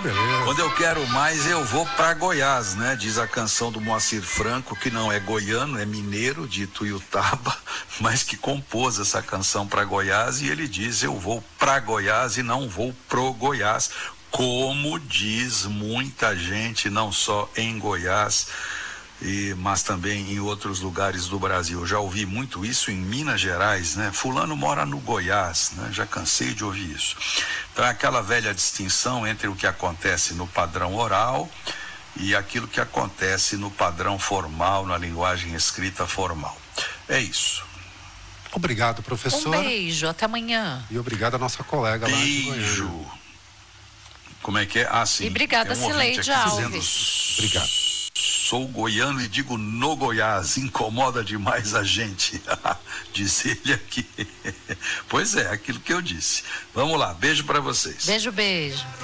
beleza. Quando eu quero mais, eu vou pra Goiás, né? Diz a canção do Moacir Franco, que não é goiano, é mineiro, de Ituiutaba, mas que compôs essa canção pra Goiás, e ele diz: eu vou pra Goiás e não vou pro Goiás, como diz muita gente, não só em Goiás, mas também em outros lugares do Brasil. Eu já ouvi muito isso em Minas Gerais, né? Fulano mora no Goiás, né? Já cansei de ouvir isso. Então é aquela velha distinção entre o que acontece no padrão oral e aquilo que acontece no padrão formal, na linguagem escrita formal. É isso. Obrigado, professor. Um beijo, até amanhã. E obrigado à nossa colega lá de Goiânia. Beijo. Como é que é? Ah, sim. E obrigada, Cileide Alves. Obrigado. Sou goiano e digo no Goiás, incomoda demais a gente, disse ele aqui. Pois é, aquilo que eu disse. Vamos lá, beijo pra vocês. Beijo, beijo.